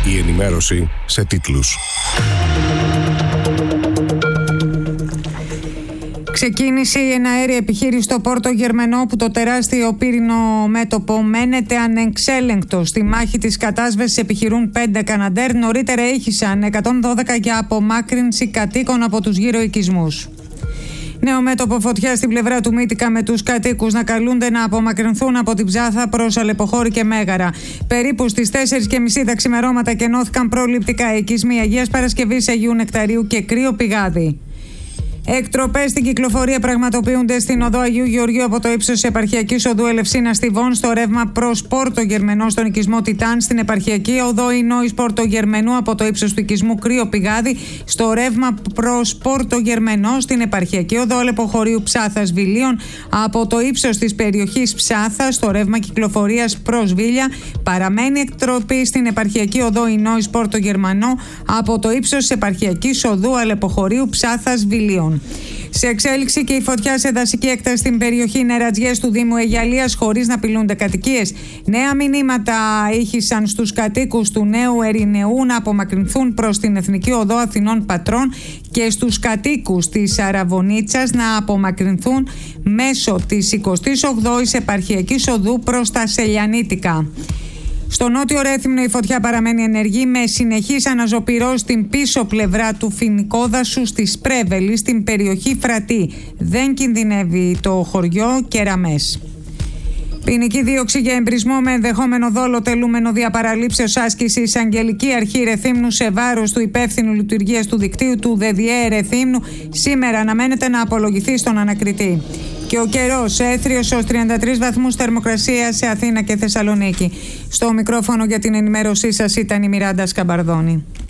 Η ενημέρωση σε τίτλους. Ξεκίνησε η εναέρια επιχείρηση στο Πόρτο Γερμενό, που το τεράστιο πύρινο μέτωπο μένεται ανεξέλεγκτο. Στη μάχη της κατάσβεσης επιχειρούν 5 Καναντέρ. Νωρίτερα ήχησαν 112 για απομάκρυνση κατοίκων από τους γύρω οικισμούς. Νέο μέτωπο φωτιά στην πλευρά του Μύτικα, με τους κατοίκους να καλούνται να απομακρυνθούν από την Ψάθα προς Αλεποχώρη και Μέγαρα. Περίπου στις 4:30 τα ξημερώματα κενώθηκαν προληπτικά οικισμοί Αγίας Παρασκευής, Αγίου Νεκταρίου και Κρύο Πηγάδι. Εκτροπές στην κυκλοφορία πραγματοποιούνται στην οδό Αγίου Γεωργίου από το ύψος της επαρχιακής οδού Ελευσίνα Στιβών στο ρεύμα προς Πόρτο Γερμενό στον οικισμό Τιτάν, στην επαρχιακή οδό Ινόης Πόρτο Γερμενού από το ύψος του οικισμού Κρύο Πηγάδι στο ρεύμα προς Πόρτο Γερμενό, στην επαρχιακή οδό Αλεποχωρίου Ψάθας Βιλίων από το ύψος της περιοχής Ψάθας στο ρεύμα κυκλοφορίας προς Βίλια. Παραμένει εκτροπή στην επαρχιακή οδό Ινόης Πόρτο Γερμανό από το ύψος της επαρχιακής οδού Αλεποχωρίου Ψάθας Βιλίων. Σε εξέλιξη και η φωτιά σε δασική έκταση στην περιοχή Νερατζιές του Δήμου Αιγιαλίας, χωρίς να απειλούνται κατοικίες. Νέα μηνύματα ήχησαν στους κατοίκους του Νέου Ερηνεού να απομακρυνθούν προς την Εθνική Οδό Αθηνών Πατρών και στους κατοίκους της Αραβωνίτσας να απομακρυνθούν μέσω της 28ης Επαρχιακής Οδού προς τα Σελιανίτικα. Στο νότιο Ρέθυμνο η φωτιά παραμένει ενεργή, με συνεχείς αναζωπυρώσεις στην πίσω πλευρά του Φοινικόδασου στη Σπρέβελη, στην περιοχή Φρατή. Δεν κινδυνεύει το χωριό Κεραμές. Ποινική δίωξη για εμπρισμό με ενδεχόμενο δόλο τελούμενο διαπαραλήψεως άσκησης Αγγελική Αρχή Ρεθύμνου σε βάρος του υπεύθυνου λειτουργίας του δικτύου του ΔΔΕ Ρεθύμνου σήμερα αναμένεται να απολογηθεί στον ανακριτή. Και ο καιρός έθριος ως 33 βαθμούς θερμοκρασία σε Αθήνα και Θεσσαλονίκη. Στο μικρόφωνο για την ενημέρωσή σας ήταν η Μιράντα Σκαμπαρδόνη.